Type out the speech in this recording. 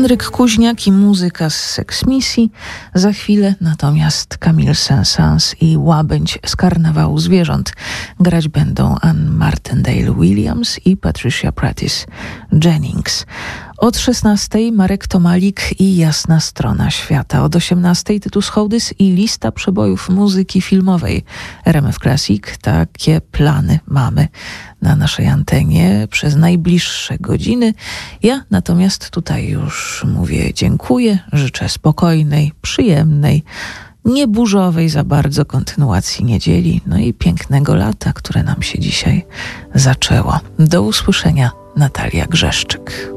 Henryk Kuźniak i muzyka z Sex Missy. Za chwilę natomiast Camille Saint-Saëns i Łabędź z Karnawału Zwierząt. Grać będą Ann Martindale-Williams i Patricia Prattis Jennings. Od 16:00 Marek Tomalik i Jasna Strona Świata. Od 18:00 Tytus Hołdys i lista przebojów muzyki filmowej. RMF Classic. Takie plany mamy na naszej antenie przez najbliższe godziny. Ja natomiast tutaj już mówię dziękuję, życzę spokojnej, przyjemnej, nieburzowej za bardzo kontynuacji niedzieli, no i pięknego lata, które nam się dzisiaj zaczęło. Do usłyszenia, Natalia Grzeszczyk.